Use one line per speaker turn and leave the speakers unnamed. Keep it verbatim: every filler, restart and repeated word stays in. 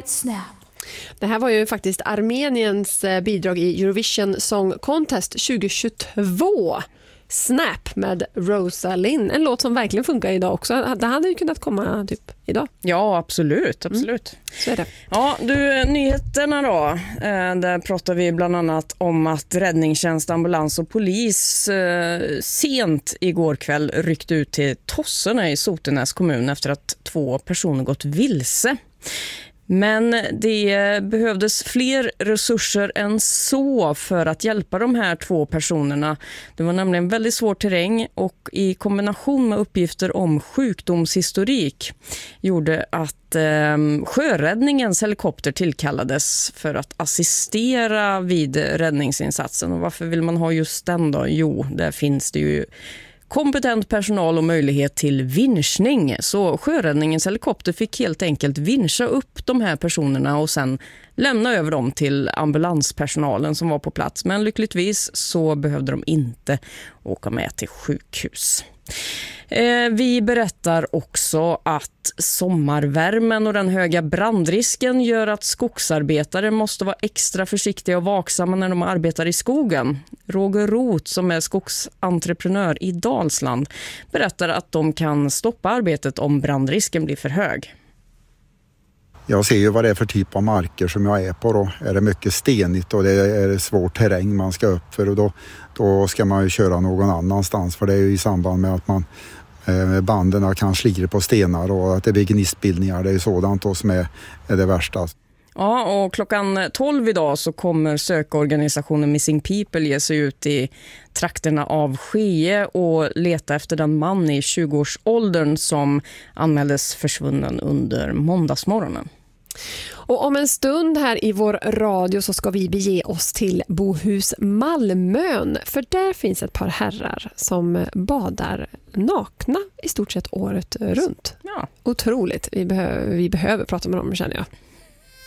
right snap.
Det här var ju faktiskt Armeniens bidrag i Eurovision Song Contest tjugohundratjugotvå. Snap med Rosalind. En låt som verkligen funkar idag också. Det hade ju kunnat komma typ idag.
Ja, absolut. absolut.
Mm. Så är det.
Ja, du, nyheterna då. Eh, där pratar vi bland annat om att räddningstjänst, ambulans och polis eh, sent igår kväll ryckte ut till Tosserna i Sotenäs kommun efter att två personer gått vilse. Men det behövdes fler resurser än så för att hjälpa de här två personerna. Det var nämligen väldigt svår terräng och i kombination med uppgifter om sjukdomshistorik gjorde att eh, sjöräddningens helikopter tillkallades för att assistera vid räddningsinsatsen. Och varför vill man ha just den då? Jo, där finns det ju kompetent personal och möjlighet till vinschning. Så sjöräddningens helikopter fick helt enkelt vinscha upp de här personerna och sen lämna över dem till ambulanspersonalen som var på plats. Men lyckligtvis så behövde de inte åka med till sjukhus. Eh, vi berättar också att sommarvärmen och den höga brandrisken gör att skogsarbetare måste vara extra försiktiga och vaksamma när de arbetar i skogen. Roger Roth, som är skogsentreprenör i Dalsland, berättar att de kan stoppa arbetet om brandrisken blir för hög.
Jag ser ju vad det är för typ av marker som jag är på då. Är det mycket stenigt och det är svår terräng man ska upp för och då, då ska man ju köra någon annanstans för det är ju i samband med att man eh, banden kan slira på stenar och att det blir gnistbildningar. Det är sådant då som är, är det värsta.
Ja, och klockan tolv idag så kommer sökorganisationen Missing People ge sig ut i trakterna av Skee och leta efter den man i tjugoårsåldern som anmäldes försvunnen under måndagsmorgonen.
Och om en stund här i vår radio så ska vi bege oss till Bohus Malmön. För där finns ett par herrar som badar nakna i stort sett året runt.
Ja.
Otroligt. Vi, behöver, vi behöver prata med dem, känner jag.